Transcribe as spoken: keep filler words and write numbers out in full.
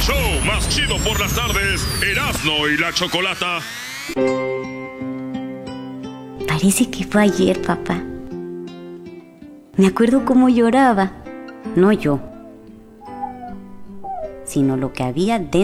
show más chido por las tardes, Erasmo y la Chocolata. Parece que fue ayer, papá. Me acuerdo cómo lloraba. No yo, sino lo que había dentro.